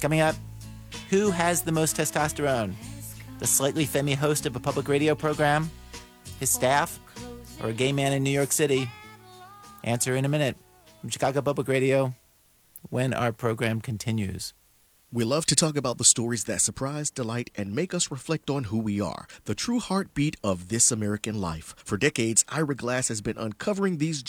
Coming up, who has the most testosterone? The slightly femmy host of a public radio program? His staff? Or a gay man in New York City? Answer in a minute from Chicago Public Radio when our program continues. We love to talk about the stories that surprise, delight, and make us reflect on who we are, the true heartbeat of this American life. For decades, Ira Glass has been uncovering these